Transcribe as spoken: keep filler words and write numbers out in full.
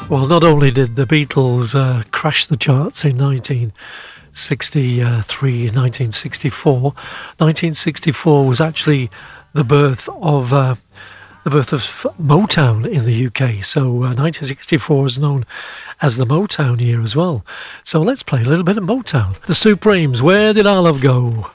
Well, not only did the Beatles uh, crash the charts in nineteen sixty-three and nineteen sixty-four, nineteen sixty-four was actually the birth of uh, the birth of Motown in the U K. So uh, nineteen sixty-four is known as the Motown year as well. So let's play a little bit of Motown. The Supremes, Where Did Our Love Go?